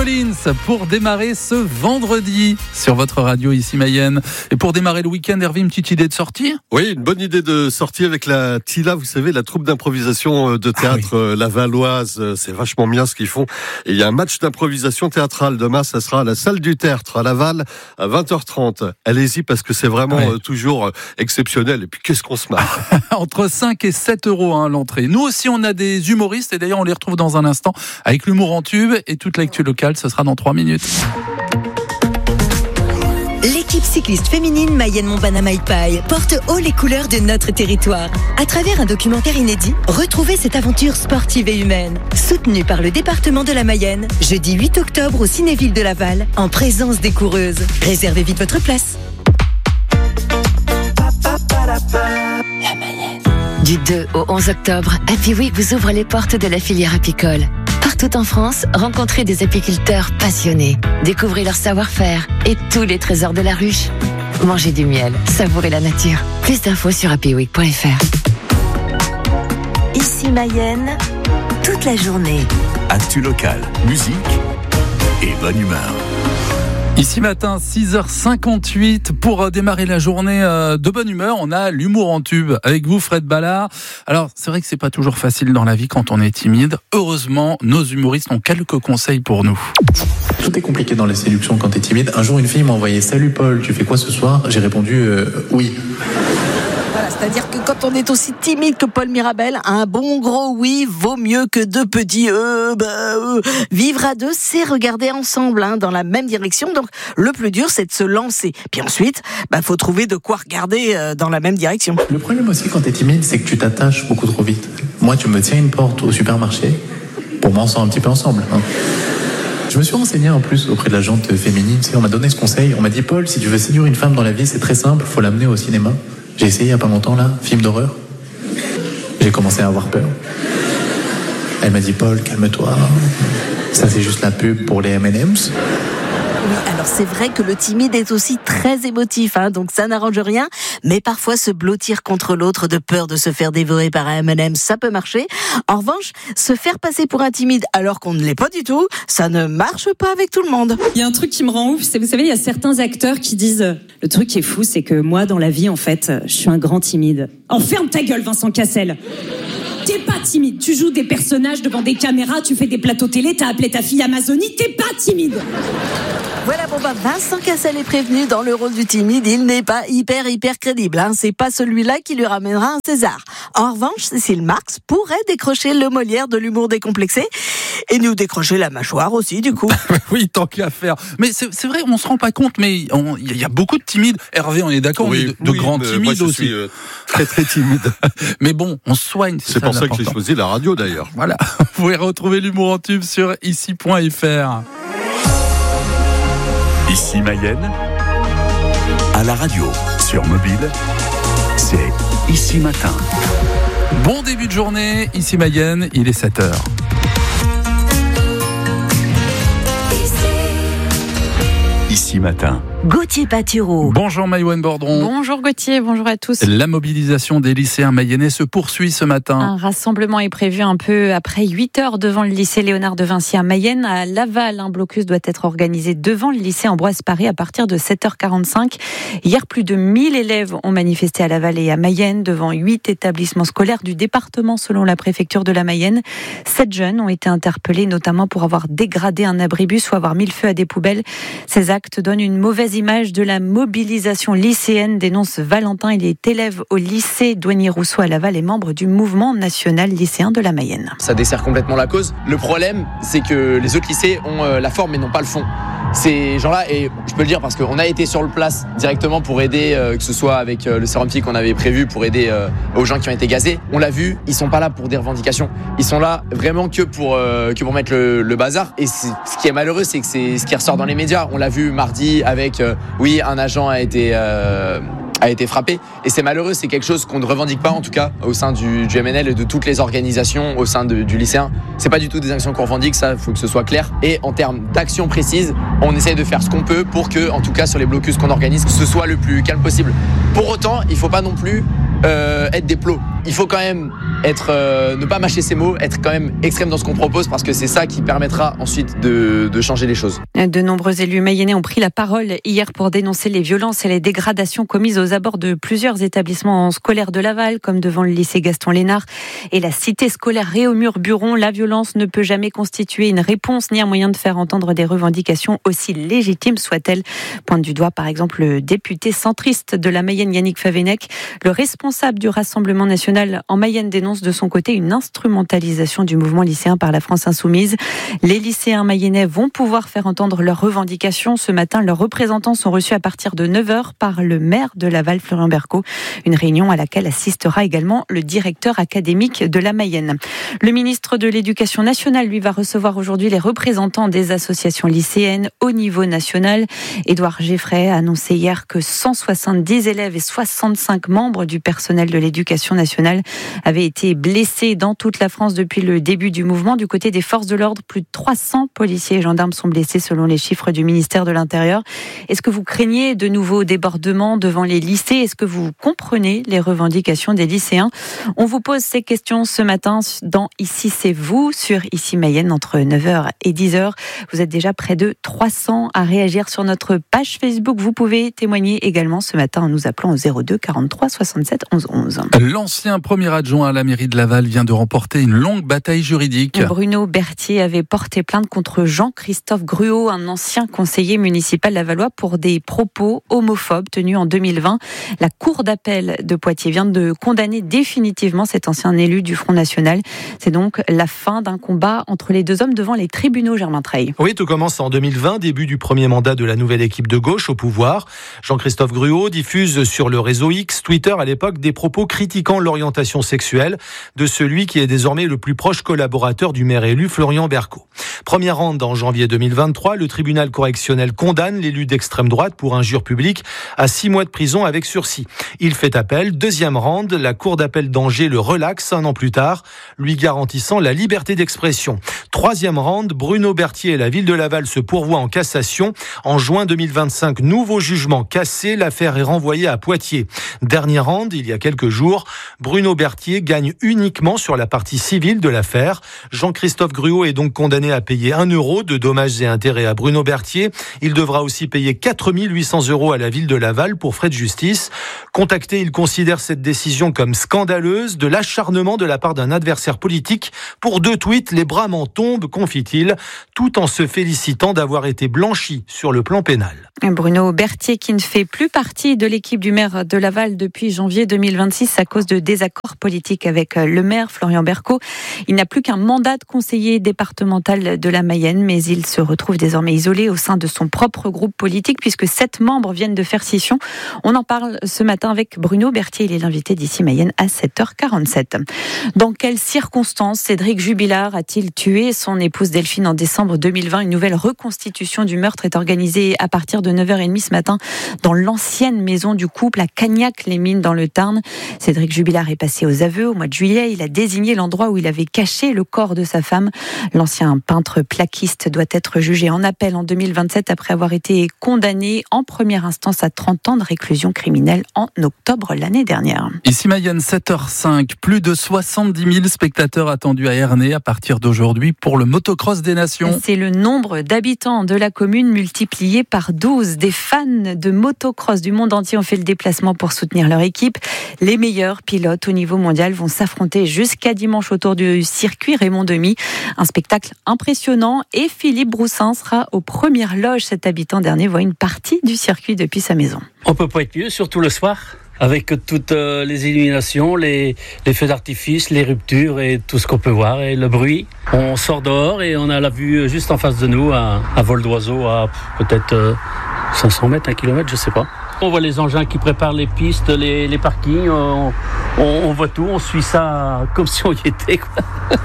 Collins pour démarrer ce vendredi sur votre radio ici Mayenne. Et pour démarrer le week-end, Hervé, une petite idée de sortie ? Oui, une bonne idée de sortie avec la TILA, vous savez, la troupe d'improvisation de théâtre lavalloise. C'est vachement bien ce qu'ils font. Et il y a un match d'improvisation théâtrale demain, ça sera à la salle du Tertre à Laval à 20h30. Allez-y parce que c'est vraiment toujours exceptionnel. Et puis qu'est-ce qu'on se marre. Entre 5 et 7 euros l'entrée. Nous aussi, on a des humoristes et d'ailleurs, on les retrouve dans un instant avec l'humour en tube et toute l'actu locale. Ce sera dans 3 minutes. L'équipe cycliste féminine Mayenne-Montbana-Maille-Paille porte haut les couleurs de notre territoire. À travers un documentaire inédit, retrouvez cette aventure sportive et humaine. Soutenue par le département de la Mayenne, jeudi 8 octobre au Cinéville de Laval, en présence des coureuses. Réservez vite votre place. La Mayenne. Du 2 au 11 octobre, Happy Week vous ouvre les portes de la filière apicole. Partout en France, rencontrez des apiculteurs passionnés. Découvrez leur savoir-faire et tous les trésors de la ruche. Mangez du miel, savourez la nature. Plus d'infos sur happyweek.fr. Ici Mayenne, toute la journée. Actu locale, musique et bonne humeur. Ici matin, 6h58, pour démarrer la journée de bonne humeur, on a l'humour en tube avec vous, Fred Ballard. Alors, c'est vrai que c'est pas toujours facile dans la vie quand on est timide. Heureusement, nos humoristes ont quelques conseils pour nous. Tout est compliqué dans les séductions quand t'es timide. Un jour, une fille m'a envoyé « Salut Paul, tu fais quoi ce soir ?» J'ai répondu « Oui ». Voilà, c'est-à-dire que quand on est aussi timide que Paul Mirabel, un bon gros oui vaut mieux que deux petits Vivre à deux, c'est regarder ensemble dans la même direction. Donc le plus dur, c'est de se lancer. Puis ensuite, faut trouver de quoi regarder dans la même direction. Le problème aussi quand t'es timide, c'est que tu t'attaches beaucoup trop vite. Moi, tu me tiens une porte au supermarché, pour m'en sortir un petit peu ensemble. Je me suis renseigné en plus auprès de la jante féminine. On m'a donné ce conseil. On m'a dit « Paul, si tu veux séduire une femme dans la vie, c'est très simple, faut l'amener au cinéma. » J'ai essayé il y a pas longtemps là, film d'horreur. J'ai commencé à avoir peur. Elle m'a dit Paul, calme-toi. Ça c'est juste la pub pour les M&M's. Oui, alors c'est vrai que le timide est aussi très émotif, donc ça n'arrange rien. Mais parfois se blottir contre l'autre de peur de se faire dévorer par un M&M's, ça peut marcher. En revanche, se faire passer pour un timide alors qu'on ne l'est pas du tout, ça ne marche pas avec tout le monde. Il y a un truc qui me rend ouf, c'est, vous savez, il y a certains acteurs qui disent le truc qui est fou, c'est que moi dans la vie, en fait, je suis un grand timide. Ferme ta gueule, Vincent Cassel. T'es pas timide, tu joues des personnages devant des caméras, tu fais des plateaux télé, t'as appelé ta fille Amazonie, t'es pas timide. Voilà, Vincent Cassel est prévenu dans le rôle du timide, il n'est pas hyper crédible. C'est pas celui-là qui lui ramènera un César. En revanche, Cécile Marx pourrait décrocher le Molière de l'humour décomplexé et nous décrocher la mâchoire aussi, du coup. Oui, tant qu'à faire. Mais c'est vrai, on se rend pas compte, mais il y a beaucoup de timides. Hervé, on est d'accord, de grands timides moi, je aussi. suis très timide. Mais bon, on se soigne. C'est pour ça que j'ai choisi la radio d'ailleurs. Voilà, vous pouvez retrouver l'humour en tube sur ici.fr. Ici Mayenne, à la radio, sur mobile, c'est Ici Matin. Bon début de journée, ici Mayenne, il est 7h. Ici Matin. Gauthier Patureau. Bonjour Maïwen Bordron. Bonjour Gauthier, bonjour à tous. La mobilisation des lycéens mayennais se poursuit ce matin. Un rassemblement est prévu un peu après 8 heures devant le lycée Léonard de Vinci à Mayenne. À Laval, un blocus doit être organisé devant le lycée Ambroise Paré à partir de 7h45. Hier, plus de 1000 élèves ont manifesté à Laval et à Mayenne devant 8 établissements scolaires du département selon la préfecture de la Mayenne. 7 jeunes ont été interpellés notamment pour avoir dégradé un abribus ou avoir mis le feu à des poubelles. Ces actes donnent une mauvaise image de la mobilisation lycéenne, dénonce Valentin. Il est élève au lycée Douanier-Rousseau à Laval et membre du mouvement national lycéen de la Mayenne. Ça dessert complètement la cause. Le problème, c'est que les autres lycées ont la forme mais n'ont pas le fond. Ces gens-là, et je peux le dire parce qu'on a été sur le place directement pour aider, que ce soit avec le sérum psy qu'on avait prévu pour aider aux gens qui ont été gazés. On l'a vu, ils sont pas là pour des revendications. Ils sont là vraiment que pour mettre le bazar. Et ce qui est malheureux, c'est que c'est ce qui ressort dans les médias. On l'a vu mardi avec, un agent a été frappé. Et c'est malheureux, c'est quelque chose qu'on ne revendique pas, en tout cas, au sein du MNL et de toutes les organisations au sein du lycéen. C'est pas du tout des actions qu'on revendique, ça, il faut que ce soit clair. Et en termes d'actions précises, on essaye de faire ce qu'on peut pour que, en tout cas, sur les blocus qu'on organise, ce soit le plus calme possible. Pour autant, il faut pas non plus être des plots. il faut quand même ne pas mâcher ses mots, être quand même extrême dans ce qu'on propose, parce que c'est ça qui permettra ensuite de changer les choses. De nombreux élus mayennais ont pris la parole hier pour dénoncer les violences et les dégradations commises aux abords de plusieurs établissements scolaires de Laval, comme devant le lycée Gaston Lénard et la cité scolaire Réaumur-Buron. La violence ne peut jamais constituer une réponse ni un moyen de faire entendre des revendications aussi légitimes soient-elles. Pointe du doigt par exemple le député centriste de la Mayenne Yannick Favennec. Le responsable du Rassemblement national en Mayenne dénonce de son côté une instrumentalisation du mouvement lycéen par la France insoumise. Les lycéens mayennais vont pouvoir faire entendre leurs revendications. Ce matin, leurs représentants sont reçus à partir de 9h par le maire de Laval, Florian Berco. Une réunion à laquelle assistera également le directeur académique de la Mayenne. Le ministre de l'Éducation nationale, lui, va recevoir aujourd'hui les représentants des associations lycéennes au niveau national. Édouard Geffray a annoncé hier que 170 élèves et 65 membres du personnel de l'Éducation nationale avaient été blessés dans toute la France depuis le début du mouvement. Du côté des forces de l'ordre, plus de 300 policiers et gendarmes sont blessés selon les chiffres du ministère de l'Intérieur. Est-ce que vous craignez de nouveaux débordements devant les lycées ? Est-ce que vous comprenez les revendications des lycéens ? On vous pose ces questions ce matin dans Ici c'est vous, sur Ici Mayenne, entre 9h et 10h. Vous êtes déjà près de 300 à réagir sur notre page Facebook. Vous pouvez témoigner également ce matin en nous appelant au 02 43 67 11 11. L'ancien premier adjoint à la mairie de Laval vient de remporter une longue bataille juridique. Bruno Berthier avait porté plainte contre Jean-Christophe Gruau, un ancien conseiller municipal lavallois, pour des propos homophobes tenus en 2020. La cour d'appel de Poitiers vient de condamner définitivement cet ancien élu du Front National. C'est donc la fin d'un combat entre les deux hommes devant les tribunaux, Germain Treille. Oui, tout commence en 2020, début du premier mandat de la nouvelle équipe de gauche au pouvoir. Jean-Christophe Gruau diffuse sur le réseau X, Twitter à l'époque, des propos critiquant l'orientation sexuelle de celui qui est désormais le plus proche collaborateur du maire élu, Florian Berco. Première ronde en janvier 2023, le tribunal correctionnel condamne l'élu d'extrême droite pour injure publique à 6 mois de prison avec sursis. Il fait appel. Deuxième ronde, la cour d'appel d'Angers le relaxe 1 an plus tard, lui garantissant la liberté d'expression. Troisième ronde, Bruno Berthier et la ville de Laval se pourvoient en cassation. En juin 2025, nouveau jugement cassé, l'affaire est renvoyée à Poitiers. Dernière ronde, il y a quelques jours, Bruno Berthier gagne uniquement sur la partie civile de l'affaire. Jean-Christophe Gruau est donc condamné à payer 1 euro de dommages et intérêts à Bruno Berthier. Il devra aussi payer 4 800 € à la ville de Laval pour frais de justice. Contacté, il considère cette décision comme scandaleuse, de l'acharnement de la part d'un adversaire politique. Pour 2 tweets, les bras m'en tombent, confie-t-il, tout en se félicitant d'avoir été blanchi sur le plan pénal. Bruno Berthier, qui ne fait plus partie de l'équipe du maire de Laval depuis janvier 2026 à cause de désaccords politiques avec le maire Florian Berco. Il n'a plus qu'un mandat de conseiller départemental de la Mayenne, mais il se retrouve désormais isolé au sein de son propre groupe politique puisque 7 membres viennent de faire scission. On en parle ce matin avec Bruno Berthier. Il est l'invité d'Ici Mayenne à 7h47. Dans quelles circonstances Cédric Jubilard a-t-il tué son épouse Delphine en décembre 2020 ? Une nouvelle reconstitution du meurtre est organisée à partir de 9h30 ce matin dans l'ancienne maison du couple à Cagnac-les-Mines dans le Tarn. Cédric Jubilard est passé aux aveux au mois de juillet. Il a désigné l'endroit où il avait caché le corps de sa femme. L'ancien peintre plaquiste doit être jugé en appel en 2027 après avoir été condamné en première instance à 30 ans de réclusion criminelle en octobre l'année dernière. Ici Mayenne, 7h05, plus de 70 000 spectateurs attendus à Ernée à partir d'aujourd'hui pour le motocross des nations. C'est le nombre d'habitants de la commune multiplié par 12. Des fans de motocross du monde entier ont fait le déplacement pour soutenir leur équipe. Les meilleurs pilotes au niveau mondial vont s'affronter jusqu'à dimanche autour du circuit Raymond Demy. Un spectacle impressionnant et Philippe Broussin sera aux premières loges. Cet habitant d'Ernée voit une partie du circuit depuis sa maison. On peut pas être mieux, surtout le soir, avec toutes les illuminations, les feux d'artifice, les ruptures et tout ce qu'on peut voir et le bruit. On sort dehors et on a la vue juste en face de nous, à vol d'oiseau, à peut-être 500 mètres, 1 kilomètre, je sais pas. On voit les engins qui préparent les pistes, les parkings, on voit tout, on suit ça comme si on y était, quoi.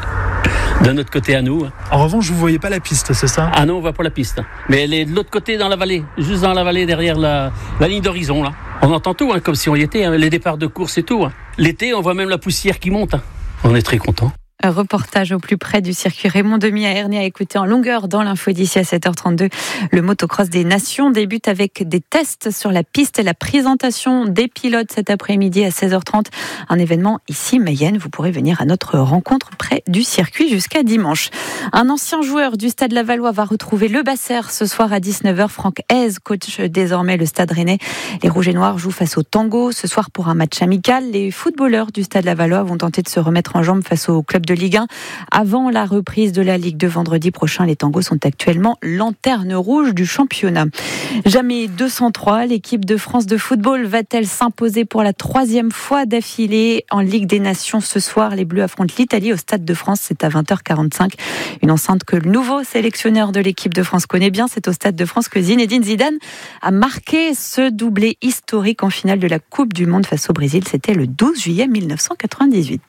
De notre côté à nous. En revanche, vous ne voyez pas la piste, c'est ça ? Ah non, on ne voit pas la piste. Mais elle est de l'autre côté dans la vallée, juste dans la vallée derrière la ligne d'horizon, là. On entend tout, comme si on y était, les départs de course et tout. L'été, on voit même la poussière qui monte. On est très contents. Reportage au plus près du circuit Raymond Demy à Ernée à écouter en longueur dans l'info d'ici à 7h32. Le motocross des nations débute avec des tests sur la piste et la présentation des pilotes cet après-midi à 16h30. Un événement ici, Mayenne. Vous pourrez venir à notre rencontre près du circuit jusqu'à dimanche. Un ancien joueur du Stade Lavallois va retrouver le Basser ce soir à 19h. Franck Hez coach désormais le Stade Rennais. Les Rouges et Noirs jouent face au Tango ce soir pour un match amical. Les footballeurs du Stade Lavallois vont tenter de se remettre en jambe face au club de Ligue 1. Avant la reprise de la Ligue 2 vendredi prochain, les Tangos sont actuellement lanterne rouge du championnat. Jamais 203, l'équipe de France de football va-t-elle s'imposer pour la 3e fois d'affilée en Ligue des Nations ce soir? Les Bleus affrontent l'Italie au Stade de France, c'est à 20h45. Une enceinte que le nouveau sélectionneur de l'équipe de France connaît bien, c'est au Stade de France que Zinedine Zidane a marqué ce doublé historique en finale de la Coupe du Monde face au Brésil. C'était le 12 juillet 1998.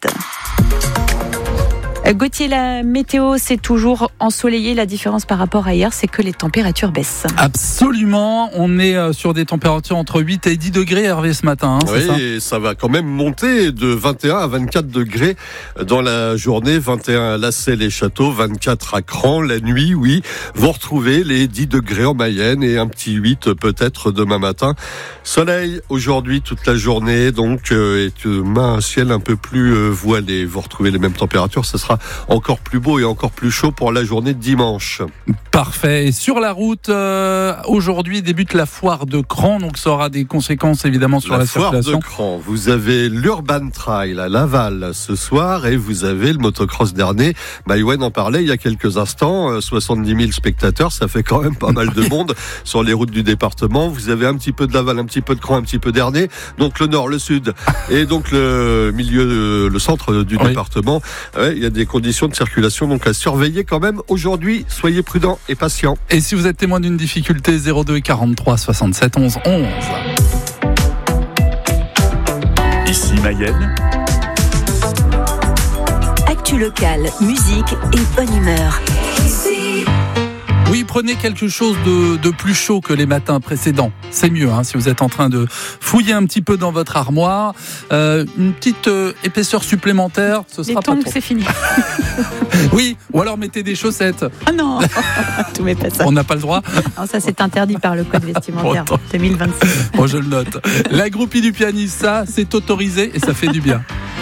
Gauthier, la météo, c'est toujours ensoleillé. La différence par rapport à hier, c'est que les températures baissent. Absolument. On est sur des températures entre 8 et 10 degrés, Hervé, ce matin. Oui, et ça va quand même monter de 21 à 24 degrés dans la journée. 21 à Lassay-les-Châteaux, 24 à Cran. La nuit, oui, vous retrouvez les 10 degrés en Mayenne et un petit 8 peut-être demain matin. Soleil aujourd'hui toute la journée, donc, et demain un ciel un peu plus voilé. Vous retrouvez les mêmes températures, ça sera encore plus beau et encore plus chaud pour la journée de dimanche. Parfait. Et sur la route, aujourd'hui débute la foire de Cran, donc ça aura des conséquences évidemment sur la circulation. La foire de Cran, vous avez l'Urban Trail à Laval ce soir et vous avez le motocross d'Ernée. Maïwen en parlait il y a quelques instants, 70 000 spectateurs, ça fait quand même pas mal de monde sur les routes du département. Vous avez un petit peu de Laval, un petit peu de Cran, un petit peu d'Ernée, donc le nord, le sud et donc le milieu, le centre du département. Ouais, il y a des conditions de circulation donc à surveiller quand même aujourd'hui. Soyez prudents et patients. Et si vous êtes témoin d'une difficulté, 02 43 67 11 11. Ici Mayenne. Actu locale, musique et bonne humeur. Oui, prenez quelque chose de plus chaud que les matins précédents. C'est mieux, si vous êtes en train de fouiller un petit peu dans votre armoire. Une petite épaisseur supplémentaire, ce sera pas trop. C'est fini. Oui, ou alors mettez des chaussettes. Ah non, tout met pas ça. On n'a pas le droit. Non, ça c'est interdit par le code vestimentaire 2026. Bon, je le note. La groupie du pianiste, ça, c'est autorisé et ça fait du bien.